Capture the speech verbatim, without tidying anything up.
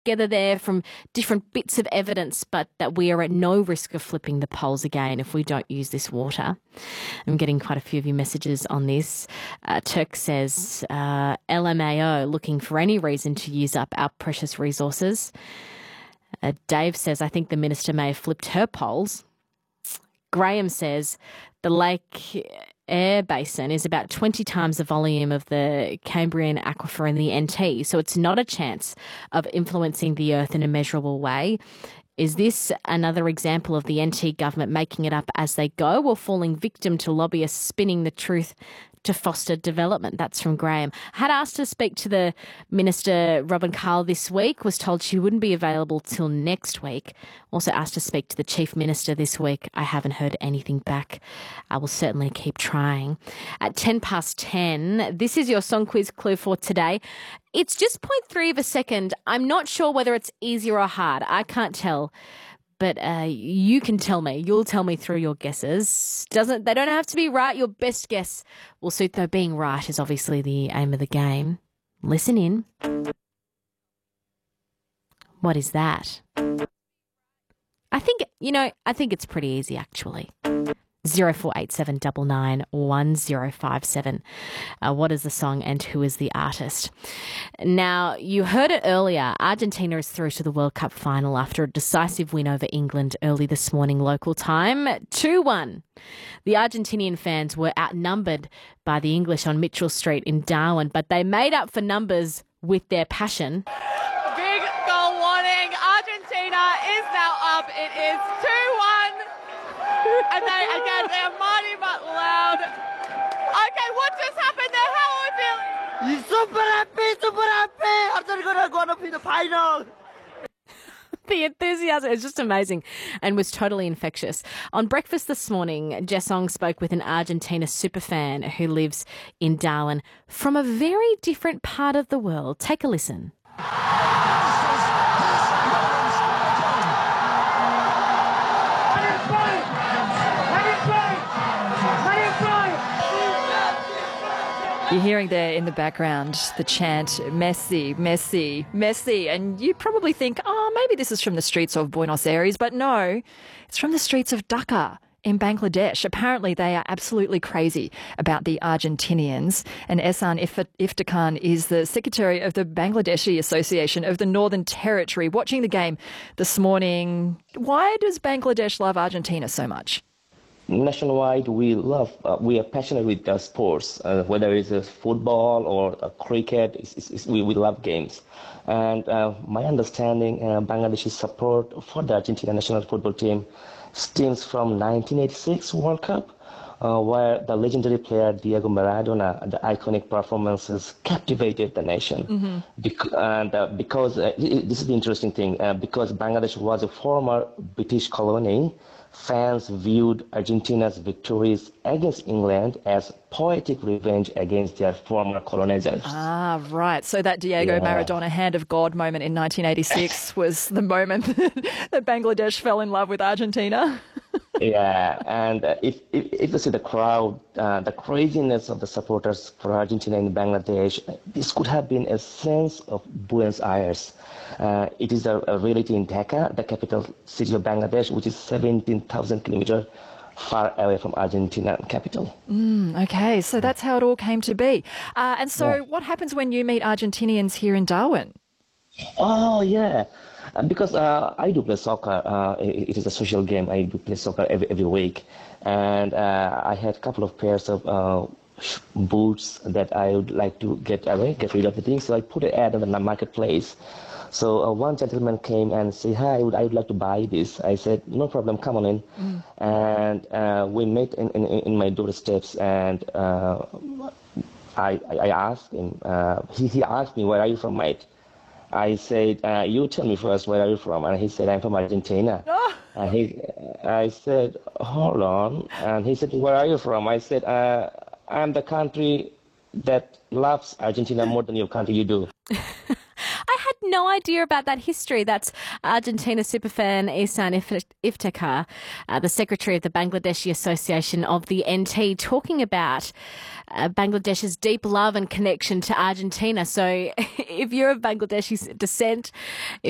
together there from different bits of evidence, but that we are at no risk of flipping the polls again if we don't use this water. I'm getting quite a few of your messages on this. Uh, Turk says, uh, L M A O looking for any reason to use up our precious resources. Uh, Dave says, I think the minister may have flipped her polls. Graham says, the Lake Eyre Basin is about twenty times the volume of the Cambrian aquifer in the N T, so it's not a chance of influencing the earth in a measurable way. Is this another example of the N T government making it up as they go or falling victim to lobbyists spinning the truth to foster development? That's from Graham. I had asked to speak to the Minister, Robin Carl, this week, was told she wouldn't be available till next week. Also asked to speak to the Chief Minister this week. I haven't heard anything back. I will certainly keep trying. At ten past ten, this is your song quiz clue for today. It's just zero point three of a second. I'm not sure whether it's easy or hard. I can't tell. But uh, you can tell me. You'll tell me through your guesses. Doesn't they don't have to be right. Your best guess will suit, though being right is obviously the aim of the game. Listen in. What is that? I think, you know, I think it's pretty easy, actually. zero four eight seven nine nine one zero five seven. Uh, what is the song and who is the artist? Now, you heard it earlier. Argentina is through to the World Cup final after a decisive win over England early this morning local time, two one. The Argentinian fans were outnumbered by the English on Mitchell Street in Darwin, but they made up for numbers with their passion. Big goal warning. Argentina is now up. It is two one. And they, again, they're mighty but loud. Okay, what just happened there? How are we feeling? Super happy, super happy. Argentina going to be the final. The enthusiasm is just amazing and was totally infectious. On breakfast this morning, Jessong spoke with an Argentina superfan who lives in Darwin from a very different part of the world. Take a listen. You're hearing there in the background the chant, Messi, Messi, Messi, and you probably think, oh, maybe this is from the streets of Buenos Aires, but no, it's from the streets of Dhaka in Bangladesh. Apparently they are absolutely crazy about the Argentinians, and Ehsan Iftikhar is the secretary of the Bangladeshi Association of the Northern Territory, watching the game this morning. Why does Bangladesh love Argentina so much? Nationwide, we love, uh, we are passionate with uh, sports, uh, whether it's uh, football or uh, cricket, it's, it's, it's, we, we love games. And uh, my understanding, uh, Bangladesh's support for the Argentina national football team stems from nineteen eighty-six World Cup, uh, where the legendary player Diego Maradona, the iconic performances captivated the nation. Mm-hmm. Bec- and uh, because, uh, it, this is the interesting thing, uh, because Bangladesh was a former British colony, fans viewed Argentina's victories against England as poetic revenge against their former colonizers. Ah, right. So that Diego yeah. Maradona hand of God moment in nineteen eighty-six was the moment that Bangladesh fell in love with Argentina. Yeah, and uh, if, if if you see the crowd, uh, the craziness of the supporters for Argentina in Bangladesh, this could have been a sense of Buenos Aires. Uh, it is a, a reality in Dhaka, the capital city of Bangladesh, which is seventeen thousand kilometers far away from Argentina capital. Mm, okay, so that's how it all came to be. Uh, and so yeah. What happens when you meet Argentinians here in Darwin? Oh, yeah. Uh, because uh, I do play soccer. Uh, it, it is a social game. I do play soccer every, every week. And uh, I had a couple of pairs of uh, boots that I would like to get away, get rid of the things. So I put an ad on the marketplace. So uh, one gentleman came and said, hi, I would, I would like to buy this. I said, no problem, come on in. Mm. And uh, we met in, in, in my doorsteps, and uh, I, I asked him, uh, he, he asked me, where are you from, mate? I said, uh, you tell me first, where are you from? And he said, I'm from Argentina. Oh. And he, I said, hold on. And he said, where are you from? I said, uh, I'm the country that loves Argentina more than your country you do. I had no idea about that history. That's Argentina superfan Ehsan Iftikhar, uh, the secretary of the Bangladeshi Association of the N T, talking about uh, Bangladesh's deep love and connection to Argentina. So if you're of Bangladeshi descent,